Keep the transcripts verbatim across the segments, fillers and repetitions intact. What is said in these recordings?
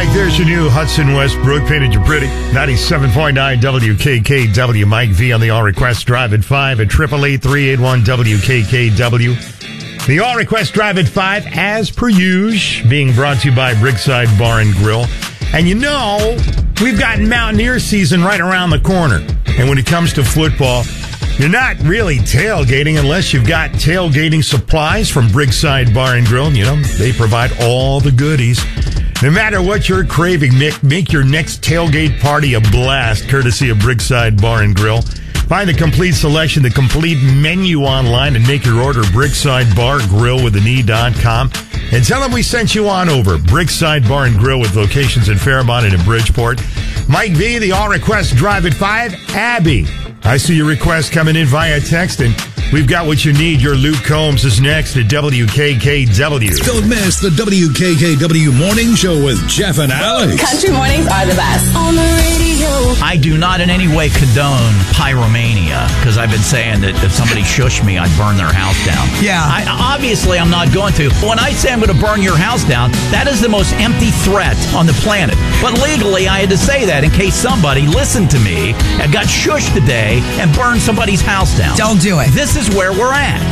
Mike, there's your new Hudson Westbrook, Painted You Pretty. ninety-seven point nine W K K W. Mike V on the All Request Drive at five at eight eight eight, three eight one, W K K W. The All Request Drive at five, as per usual, being brought to you by Briggside Bar and Grill. And you know, we've got Mountaineer season right around the corner. And when it comes to football, you're not really tailgating unless you've got tailgating supplies from Briggside Bar and Grill. You know, they provide all the goodies. No matter what you're craving, make, make your next tailgate party a blast, courtesy of Briggside Bar and Grill. Find the complete selection, the complete menu online, and make your order Briggside Bar Grill with an E dot com. And tell them we sent you on over. Briggside Bar and Grill with locations in Fairmont and in Bridgeport. Mike V, the All Request Drive at five. Abby, I see your request coming in via text, and we've got what you need. Your Luke Combs is next at W K K W. Don't miss the W K K W Morning Show with Jeff and Alex. Country mornings are the best. On the radio. I do not in any way condone pyromania, because I've been saying that if somebody shushed me, I'd burn their house down. Yeah. I, obviously, I'm not going to. When I say I'm going to burn your house down, that is the most empty threat on the planet. But legally, I had to say that in case somebody listened to me and got shushed today and burned somebody's house down. Don't do it. This is where we're at.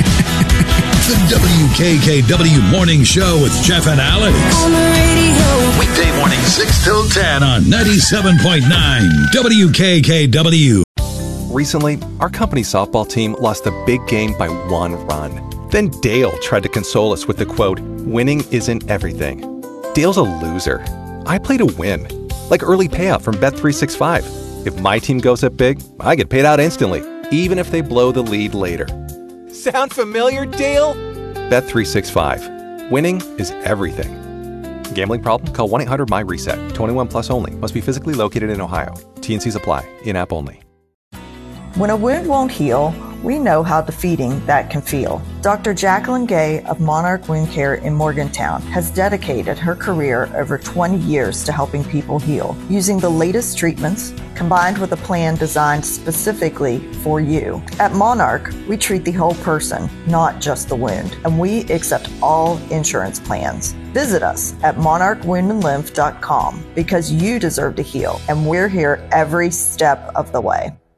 The W K K W Morning Show with Jeff and Alex. On the radio. Weekday morning six till ten on ninety-seven point nine W K K W. Recently, our company softball team lost a big game by one run. Then Dale tried to console us with the quote, "Winning isn't everything." Dale's a loser. I play to win. Like early payout from Bet three sixty-five. If my team goes up big, I get paid out instantly, even if they blow the lead later. Sound familiar, Dale? Bet three sixty-five. Winning is everything. Gambling problem? Call one eight hundred M Y reset. twenty-one plus only. Must be physically located in Ohio. T N Cs apply. In-app only. When a wound won't heal, we know how defeating that can feel. Doctor Jacqueline Gay of Monarch Wound Care in Morgantown has dedicated her career over twenty years to helping people heal, using the latest treatments combined with a plan designed specifically for you. At Monarch, we treat the whole person, not just the wound, and we accept all insurance plans. Visit us at monarch wound and lymph dot com because you deserve to heal, and we're here every step of the way.